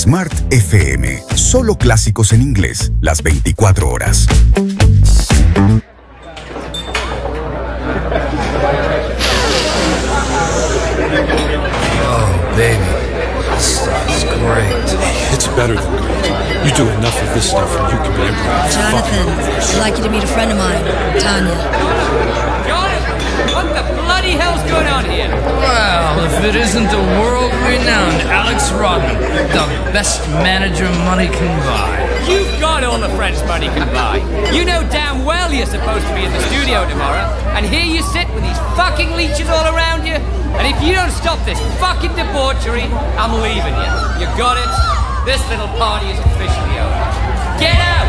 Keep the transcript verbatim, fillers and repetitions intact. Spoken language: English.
Smart F M. Solo clásicos en inglés, las veinticuatro horas. Oh, baby. This stuff is great. It's better than great. You do enough of this stuff and you can be emperor. Jonathan, I'd like you to meet a friend of mine, Tanya. Jonathan, what the bloody hell's going on here? Well, if it isn't the world-renowned Alex Rodman, the best manager money can buy. You've got all the friends money can buy. You know damn well you're supposed to be in the studio tomorrow, and here you sit with these fucking leeches all around you. And if you don't stop this fucking debauchery, I'm leaving you. You got it? This little party is officially over. Get out!